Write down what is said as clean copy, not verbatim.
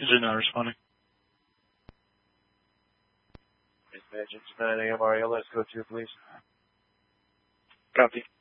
Is it not responding? Dispatch, it's 9 a.m. RELS, go to, please. Copy.